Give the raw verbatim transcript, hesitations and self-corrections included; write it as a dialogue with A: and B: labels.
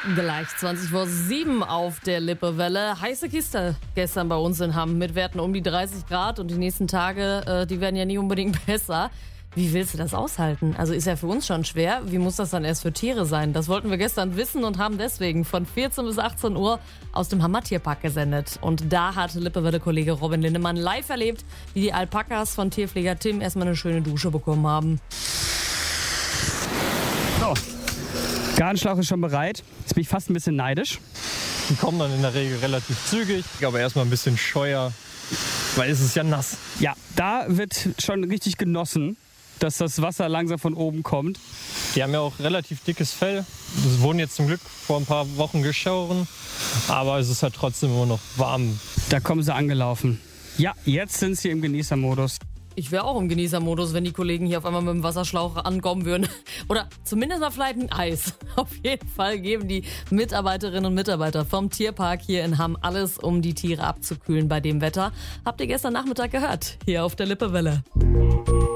A: Gleich zwanzig vor sieben auf der Lippewelle. Heiße Kiste gestern bei uns in Hamm mit Werten um die dreißig Grad und die nächsten Tage, äh, die werden ja nie unbedingt besser. Wie willst du das aushalten? Also ist ja für uns schon schwer. Wie muss das dann erst für Tiere sein? Das wollten wir gestern wissen und haben deswegen von vierzehn bis achtzehn Uhr aus dem Hammer Tierpark gesendet. Und da hat Lippewelle-Kollege Robin Lindemann live erlebt, wie die Alpakas von Tierpfleger Tim erstmal eine schöne Dusche bekommen haben.
B: So, Gartenschlauch ist schon bereit. Jetzt bin ich fast ein bisschen neidisch.
C: Die kommen dann in der Regel relativ zügig, aber erstmal ein bisschen scheuer, weil es ist ja nass.
B: Ja, da wird schon richtig genossen, dass das Wasser langsam von oben kommt.
C: Die haben ja auch relativ dickes Fell. Das wurden jetzt zum Glück vor ein paar Wochen geschoren, aber es ist halt trotzdem immer noch warm.
B: Da kommen sie angelaufen. Ja, jetzt sind sie im Genießermodus.
A: Ich wäre auch im Genießermodus, wenn die Kollegen hier auf einmal mit dem Wasserschlauch ankommen würden. Oder zumindest mal vielleicht ein Eis. Auf jeden Fall geben die Mitarbeiterinnen und Mitarbeiter vom Tierpark hier in Hamm alles, um die Tiere abzukühlen bei dem Wetter. Habt ihr gestern Nachmittag gehört, hier auf der Lippewelle.